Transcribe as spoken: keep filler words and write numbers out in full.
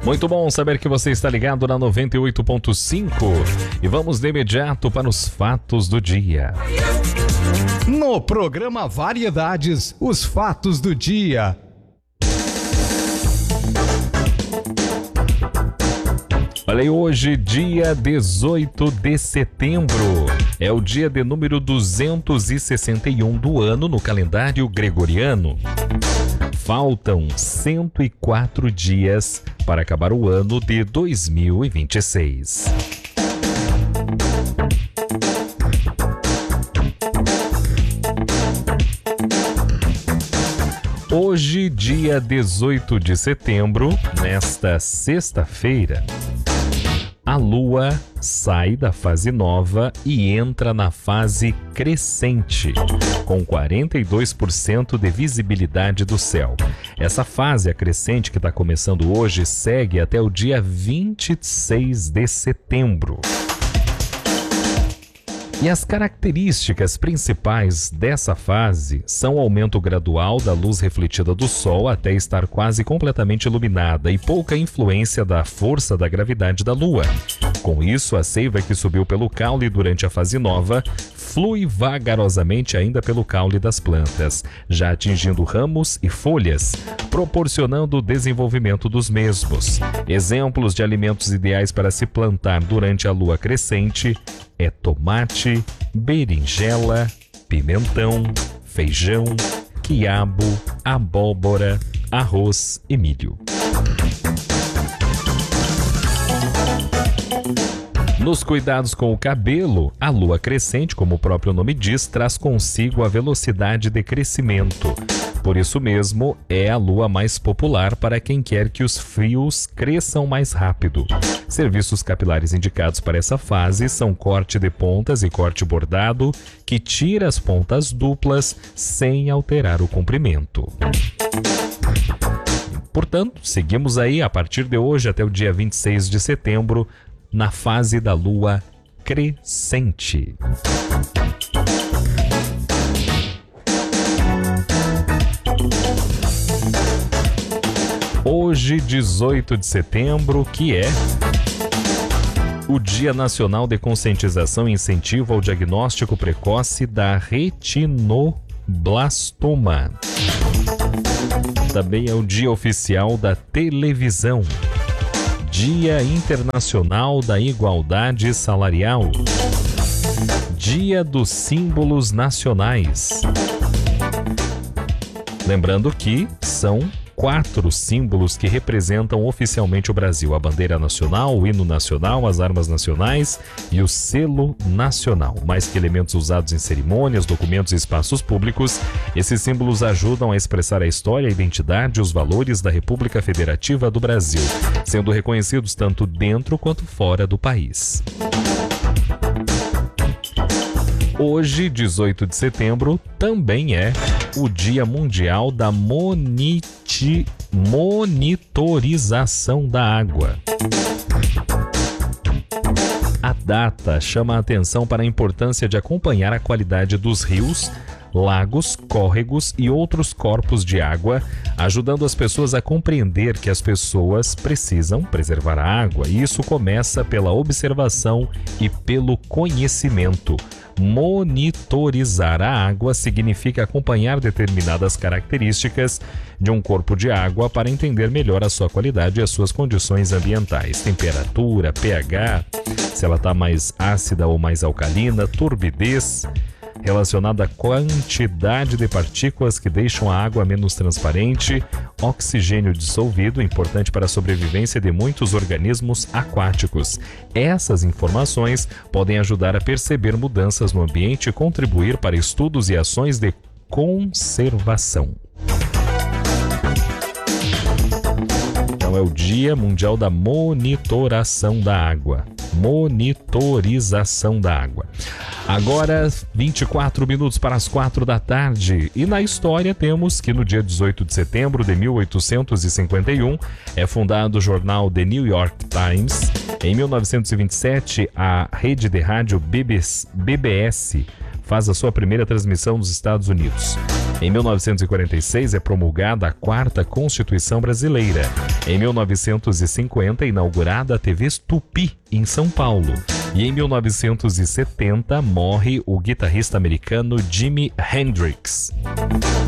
Muito bom saber que você está ligado na noventa e oito ponto cinco e vamos de imediato para os fatos do dia. No programa Variedades, os fatos do dia. Olha aí, hoje, dia dezoito de setembro, é o dia de número duzentos e sessenta e um do ano no calendário gregoriano. Faltam cento e quatro dias para acabar o ano de dois mil e vinte e seis. Hoje, dia dezoito de setembro, nesta sexta-feira, a Lua sai da fase nova e entra na fase crescente, com quarenta e dois por cento de visibilidade do céu. Essa fase, a crescente, que está começando hoje, segue até o dia vinte e seis de setembro. E as características principais dessa fase são o aumento gradual da luz refletida do Sol até estar quase completamente iluminada e pouca influência da força da gravidade da Lua. Com isso, a seiva que subiu pelo caule durante a fase nova flui vagarosamente ainda pelo caule das plantas, já atingindo ramos e folhas, proporcionando o desenvolvimento dos mesmos. Exemplos de alimentos ideais para se plantar durante a lua crescente é tomate, berinjela, pimentão, feijão, quiabo, abóbora, arroz e milho. Nos cuidados com o cabelo, a lua crescente, como o próprio nome diz, traz consigo a velocidade de crescimento. Por isso mesmo, é a lua mais popular para quem quer que os fios cresçam mais rápido. Serviços capilares indicados para essa fase são corte de pontas e corte bordado, que tira as pontas duplas sem alterar o comprimento. Portanto, seguimos aí a partir de hoje até o dia vinte e seis de setembro, na fase da lua crescente. Hoje, dezoito de setembro, que é o Dia Nacional de Conscientização e Incentivo ao Diagnóstico Precoce da Retinoblastoma. Também é o Dia Oficial da Televisão. Dia Internacional da Igualdade Salarial. Dia dos Símbolos Nacionais. Lembrando que são quatro símbolos que representam oficialmente o Brasil: a bandeira nacional, o hino nacional, as armas nacionais e o selo nacional. Mais que elementos usados em cerimônias, documentos e espaços públicos, esses símbolos ajudam a expressar a história, a identidade e os valores da República Federativa do Brasil, sendo reconhecidos tanto dentro quanto fora do país. Hoje, dezoito de setembro, também é o Dia Mundial da Moniti... Monitorização da Água. A data chama a atenção para a importância de acompanhar a qualidade dos rios, lagos, córregos e outros corpos de água, ajudando as pessoas a compreender que as pessoas precisam preservar a água. E isso começa pela observação e pelo conhecimento. Monitorizar a água significa acompanhar determinadas características de um corpo de água para entender melhor a sua qualidade e as suas condições ambientais, temperatura, pH, se ela está mais ácida ou mais alcalina, turbidez, relacionada à quantidade de partículas que deixam a água menos transparente, oxigênio dissolvido, importante para a sobrevivência de muitos organismos aquáticos. Essas informações podem ajudar a perceber mudanças no ambiente e contribuir para estudos e ações de conservação. Então é o Dia Mundial da Monitoração da Água. Monitorização da água. Agora, vinte e quatro minutos para as quatro da tarde. E na história temos que no dia dezoito de setembro de mil oitocentos e cinquenta e um é fundado o jornal The New York Times. Em mil novecentos e vinte e sete, a rede de rádio B B S faz a sua primeira transmissão nos Estados Unidos. Em mil novecentos e quarenta e seis é promulgada a quarta Constituição Brasileira. Em mil novecentos e cinquenta é inaugurada a T V Tupi, em São Paulo. E em mil novecentos e setenta morre o guitarrista americano Jimi Hendrix.